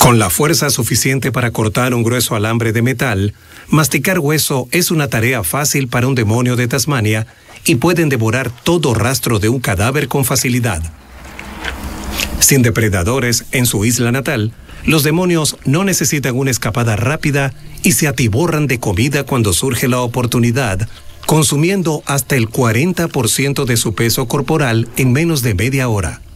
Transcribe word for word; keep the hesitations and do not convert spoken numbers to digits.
Con la fuerza suficiente para cortar un grueso alambre de metal, masticar hueso es una tarea fácil para un demonio de Tasmania y pueden devorar todo rastro de un cadáver con facilidad. Sin depredadores en su isla natal, los demonios no necesitan una escapada rápida y se atiborran de comida cuando surge la oportunidad, consumiendo hasta el cuarenta por ciento de su peso corporal en menos de media hora.